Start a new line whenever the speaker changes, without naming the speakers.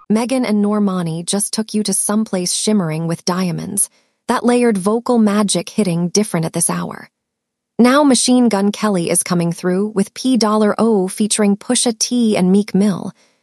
Megan and Normani just took you to someplace shimmering with diamonds, that layered vocal magic hitting different at this hour. Now Machine Gun Kelly is coming through with P$O featuring Pusha T and Meek Mill,